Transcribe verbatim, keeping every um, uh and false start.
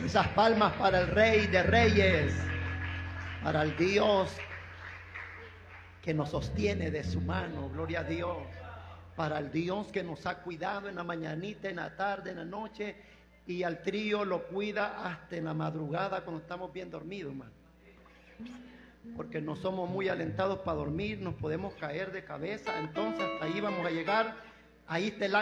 Esas palmas para el Rey de Reyes, para el Dios que nos sostiene de su mano, gloria a Dios. Para el Dios que nos ha cuidado en la mañanita, en la tarde, en la noche, y al trío lo cuida hasta en la madrugada cuando estamos bien dormidos, hermano. Porque no somos muy alentados para dormir, nos podemos caer de cabeza, entonces hasta ahí vamos a llegar. Ahí está el